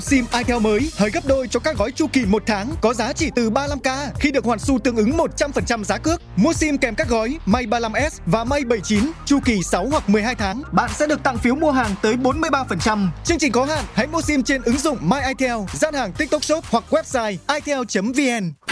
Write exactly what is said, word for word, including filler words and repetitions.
SIM itel mới hời gấp đôi cho các gói chu kỳ một tháng có giá chỉ từ ba mươi lăm k khi được hoàn xu tương ứng một trăm phần trăm giá cước. Mua SIM kèm các gói Mate ba mươi lăm S và Mate bảy mươi chín chu kỳ sáu hoặc mười hai tháng, bạn sẽ được tặng phiếu mua hàng tới bốn mươi ba phần trăm. Chương trình có hạn, hãy mua SIM trên ứng dụng My itel, gian hàng TikTok Shop hoặc website itel chấm vn.